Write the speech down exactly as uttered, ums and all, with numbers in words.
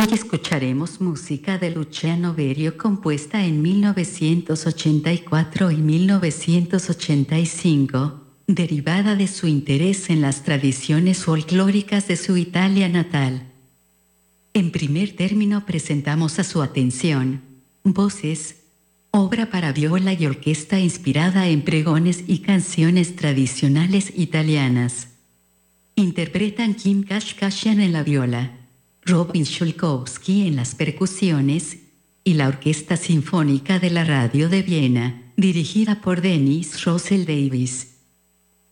Hoy escucharemos música de Luciano Berio compuesta en mil novecientos ochenta y cuatro y mil novecientos ochenta y cinco, derivada de su interés en las tradiciones folclóricas de su Italia natal. En primer término presentamos a su atención Voces, obra para viola y orquesta inspirada en pregones y canciones tradicionales italianas. Interpretan Kim Kashkashian en la viola, Robin Schulkowski en las percusiones y la Orquesta Sinfónica de la Radio de Viena, dirigida por Dennis Russell Davis.